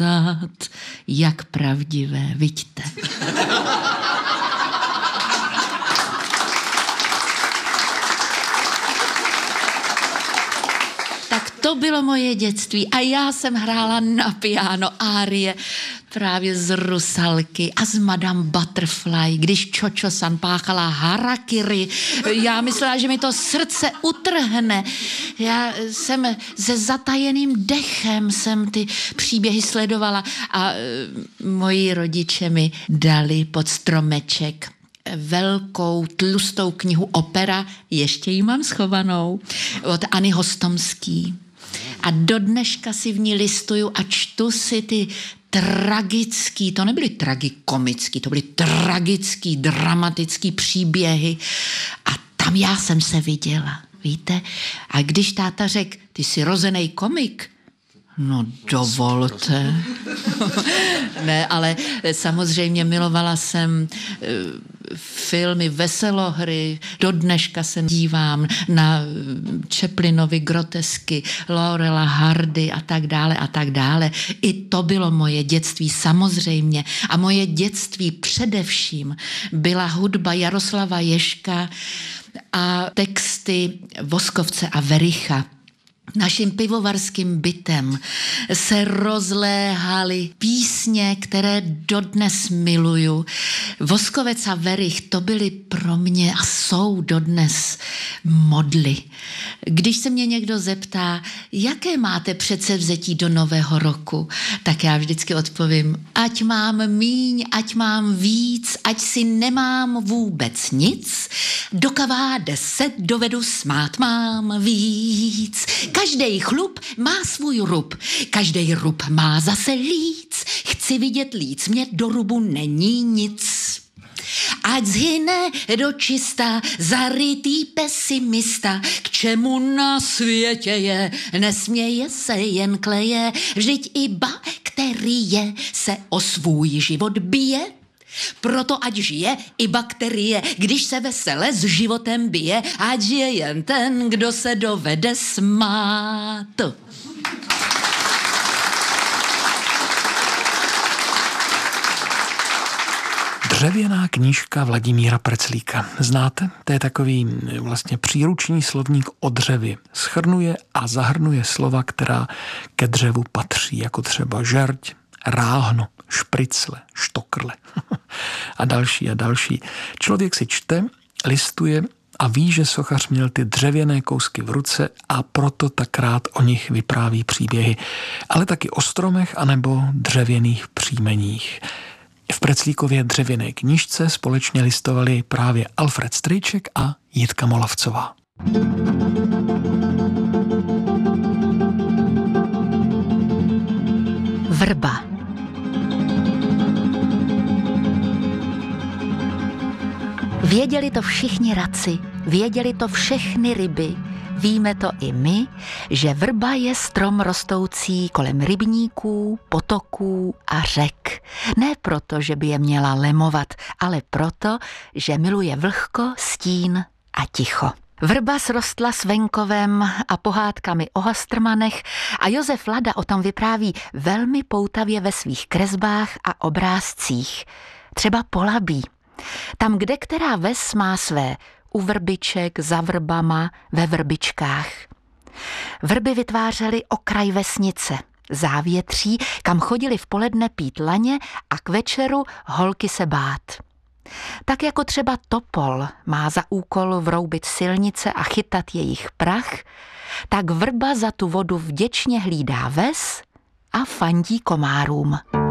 stát, jak pravdivé, viďte. Tak to bylo moje dětství a já jsem hrála na piano árie právě z Rusalky a z Madame Butterfly, když Čočo-san páchala harakiri. Já myslela, že mi to srdce utrhne. Já jsem se zatajeným dechem jsem ty příběhy sledovala a moji rodiče mi dali pod stromeček velkou tlustou knihu Opera, ještě ji mám schovanou, od Anny Hostomský. A do dneška si v ní listuju a čtu si ty tragický, to nebyly tragikomický, to byly tragický, dramatický příběhy a tam já jsem se viděla, víte? A když táta řekl, ty jsi rozenej komik, no dovolte. Ne, ale samozřejmě milovala jsem filmy, veselohry. Do dneška se dívám na Chaplinovy grotesky, Laurela Hardy a tak dále a tak dále. I to bylo moje dětství samozřejmě. A moje dětství především byla hudba Jaroslava Ježka a texty Voskovce a Vericha. Naším pivovarským bytem se rozléhaly písně, které dodnes miluju. Voskovec a Verich, to byly pro mě a jsou dodnes modly. Když se mě někdo zeptá, jaké máte předsevzetí do nového roku, tak já vždycky odpovím, ať mám míň, ať mám víc, ať si nemám vůbec nic, do kavá 10 dovedu smát mám víc. Každej chlup má svůj rub, každej rub má zase líc, chci vidět líc, mě do rubu není nic. Ať zhyne do čista zarytý pesimista, k čemu na světě je, nesměje se, jen kleje, vždyť i bakterie se o svůj život bije. Proto ať žije i bakterie, když se vesele s životem bije, ať žije jen ten, kdo se dovede smát. Dřevěná knížka Vladimíra Preclíka. Znáte? To je takový vlastně příruční slovník o dřevě. Shrnuje a zahrnuje slova, která ke dřevu patří, jako třeba žerď, ráhno, špricle, štokrle a další a další. Člověk si čte, listuje a ví, že sochař měl ty dřevěné kousky v ruce a proto tak rád o nich vypráví příběhy, ale taky o stromech anebo dřevěných příjmeních. V Preclíkově dřevěné knížce společně listovali právě Alfred Strýček a Jitka Molavcová. Vrba. Věděli to všichni raci, věděli to všechny ryby, víme to i my, že vrba je strom rostoucí kolem rybníků, potoků a řek. Ne proto, že by je měla lemovat, ale proto, že miluje vlhko, stín a ticho. Vrba srostla s venkovem a pohádkami o Hastrmanech a Josef Lada o tom vypráví velmi poutavě ve svých kresbách a obrázcích. Třeba Polabí. Tam, kde která ves má své u vrbiček, za vrbama, ve vrbičkách. Vrby vytvářely okraj vesnice, závětří, kam chodili v poledne pít laně a k večeru holky se bát. Tak jako třeba topol má za úkol vroubit silnice a chytat jejich prach, tak vrba za tu vodu vděčně hlídá ves a fandí komárům.